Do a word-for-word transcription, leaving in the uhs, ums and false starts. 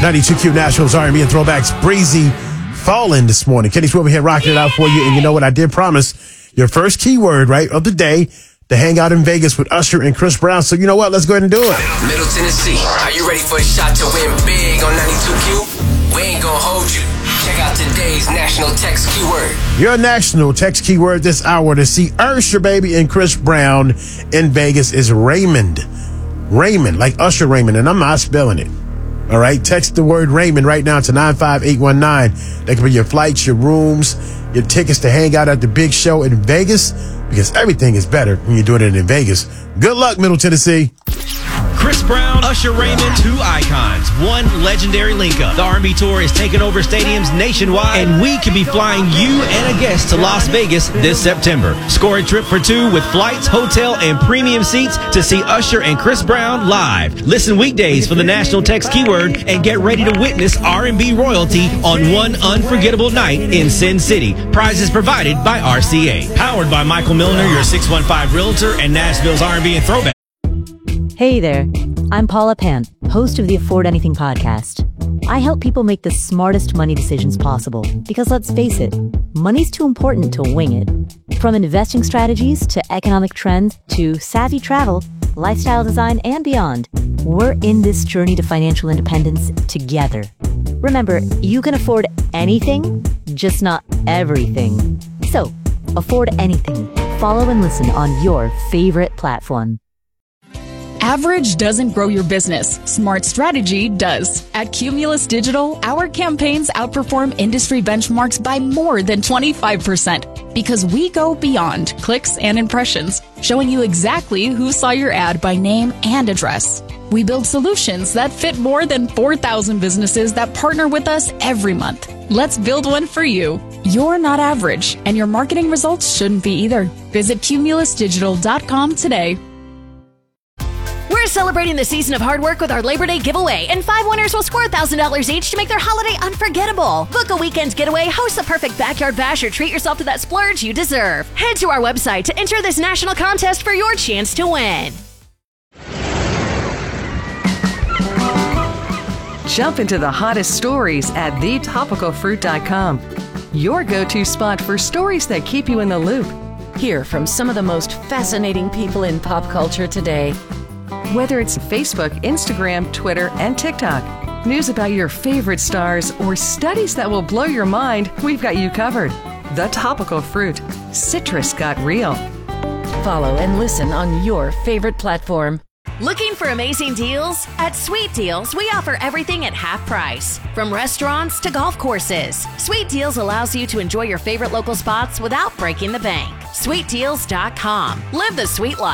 ninety-two Q Nationals R and B and Throwbacks. Breezy Falling this morning. Kenny Swivel here rocking it out for you. And you know what? I did promise your first keyword, right, of the day to hang out in Vegas with Usher and Chris Brown. So you know what? Let's go ahead and do it. Middle Tennessee, are you ready for a shot to win big on ninety-two Q? We ain't gonna hold you. Check out today's national text keyword. Your national text keyword this hour to see Usher, baby, and Chris Brown in Vegas is Raymond. Raymond, like Usher Raymond, and I'm not spelling it. All right, text the word Raymond right now to nine five eight one nine. That could be your flights, your rooms, your tickets to hang out at the big show in Vegas, because everything is better when you're doing it in Vegas. Good luck, Middle Tennessee. Chris Brown, Usher Raymond, two icons, one legendary link-up. The R and B tour is taking over stadiums nationwide, and we could be flying you and a guest to Las Vegas this September. Score a trip for two with flights, hotel, and premium seats to see Usher and Chris Brown live. Listen weekdays for the national text keyword and get ready to witness R and B royalty on one unforgettable night in Sin City. Prizes provided by R C A. Powered by Michael Milner, your six one five Realtor, and Nashville's R and B and Throwback. Hey there, I'm Paula Pant, host of the Afford Anything podcast. I help people make the smartest money decisions possible because, let's face it, money's too important to wing it. From investing strategies to economic trends to savvy travel, lifestyle design, and beyond, we're in this journey to financial independence together. Remember, you can afford anything, just not everything. So, afford anything. Follow and listen on your favorite platform. Average doesn't grow your business. Smart strategy does. At Cumulus Digital, our campaigns outperform industry benchmarks by more than twenty-five percent because we go beyond clicks and impressions, showing you exactly who saw your ad by name and address. We build solutions that fit more than four thousand businesses that partner with us every month. Let's build one for you. You're not average, and your marketing results shouldn't be either. Visit cumulus digital dot com today. We're celebrating the season of hard work with our Labor Day giveaway, and five winners will score one thousand dollars each to make their holiday unforgettable. Book a weekend getaway, host the perfect backyard bash, or treat yourself to that splurge you deserve. Head to our website to enter this national contest for your chance to win. Jump into the hottest stories at the topical fruit dot com. Your go-to spot for stories that keep you in the loop. Hear from some of the most fascinating people in pop culture today. Whether it's Facebook, Instagram, Twitter, and TikTok, news about your favorite stars, or studies that will blow your mind, we've got you covered. The Topical Fruit. Citrus got real. Follow and listen on your favorite platform. Looking for amazing deals? At Sweet Deals, we offer everything at half price. From restaurants to golf courses, Sweet Deals allows you to enjoy your favorite local spots without breaking the bank. sweet deals dot com. Live the sweet life.